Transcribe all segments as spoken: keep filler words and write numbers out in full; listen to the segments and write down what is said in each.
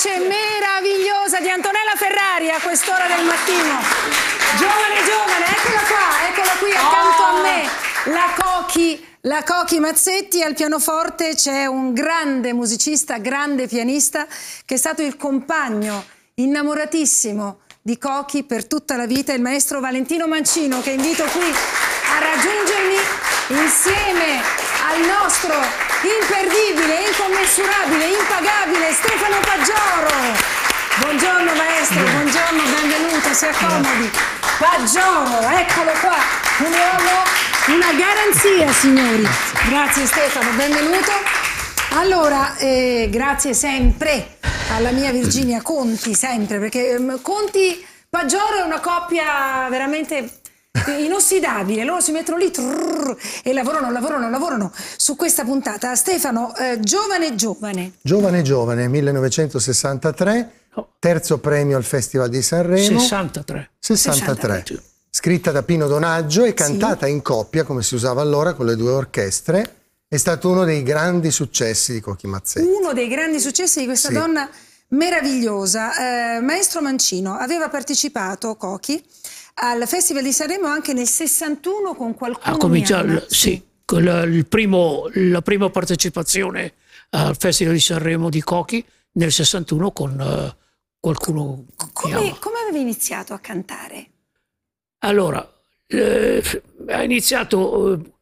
voce meravigliosa di Antonella Ferrari a quest'ora del mattino. Giovane, giovane, eccola qua, eccola qui accanto a me. La Cochi, la Cochi Mazzetti. Al pianoforte c'è un grande musicista, grande pianista, che è stato il compagno innamoratissimo di Cochi per tutta la vita, il maestro Valentino Mancino, che invito qui a raggiungermi insieme al nostro imperdibile, incommensurabile, impagabile Stefano Paggioro. Buongiorno maestro, buongiorno, benvenuto, si accomodi. Paggioro, eccolo qua, un uomo, una garanzia, signori. Grazie Stefano, benvenuto. Allora, eh, grazie sempre alla mia Virginia Conti, sempre, perché um, Conti Paggioro è una coppia veramente inossidabile. Loro si mettono lì trrr, e lavorano, lavorano, lavorano su questa puntata. Stefano, eh, giovane giovane. Giovane giovane, millenovecentosessantatré, terzo premio al Festival di Sanremo. sessantatré. sessantatré. Scritta da Pino Donaggio e cantata sì. in coppia, come si usava allora, con le due orchestre. È stato uno dei grandi successi di Cochi Mazzetti. Uno dei grandi successi di questa sì. donna meravigliosa. Eh, Maestro Mancino, aveva partecipato, Cochi, al Festival di Sanremo anche nel sessantuno con Qualcuno ha cominciato, mi ama. Sì, con la, il primo, la prima partecipazione al Festival di Sanremo di Cochi nel sessantuno con uh, Qualcuno come, mi ama. Come avevi iniziato a cantare? Allora, eh, ha iniziato... Eh,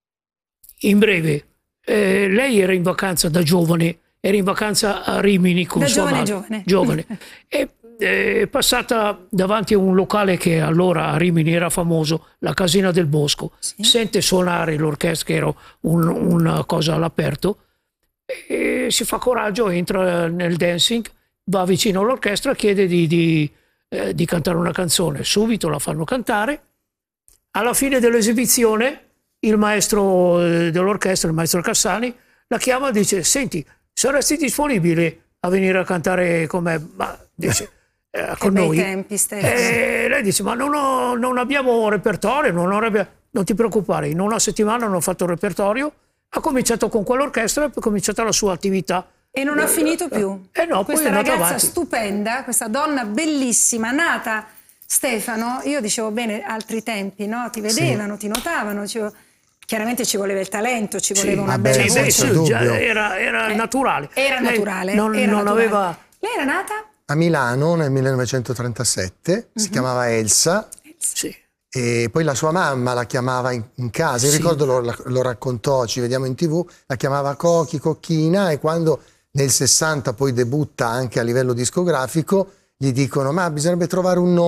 in breve, eh, lei era in vacanza da giovane, era in vacanza a Rimini con da sua giovane, madre, giovane. giovane. e è passata davanti a un locale che allora a Rimini era famoso, la Casina del Bosco. Sì. Sente suonare l'orchestra, che era un, una cosa all'aperto, e si fa coraggio, entra nel dancing, va vicino all'orchestra, chiede di, di, eh, di cantare una canzone. Subito la fanno cantare. Alla fine dell'esibizione il maestro dell'orchestra, il maestro Cassani, la chiama e dice: senti, saresti disponibile a venire a cantare con me? Ma dice, eh, con che noi. Bei tempi, e lei dice: ma non, ho, non abbiamo repertorio, non, ho, non ti preoccupare. In una settimana hanno fatto il repertorio, ha cominciato con quell'orchestra e poi è cominciata la sua attività. E non ha finito più. Eh no, questa poi è ragazza avanti. stupenda, questa donna bellissima, nata, Stefano, io dicevo bene, altri tempi, no? Ti vedevano, sì. ti notavano, dicevo, chiaramente ci voleva il talento, ci voleva sì, una bella beh, voce. Sì, già era, era eh, naturale. Era lei naturale. Non, era non naturale. aveva... Lei era nata? A Milano nel millenovecentotrentasette, uh-huh. si chiamava Elsa. Sì. E poi la sua mamma la chiamava in, in casa, io sì. ricordo lo, lo raccontò, ci vediamo in tv, la chiamava Cochi, Cocchina, e quando nel sessanta poi debutta anche a livello discografico gli dicono: ma bisognerebbe trovare un nome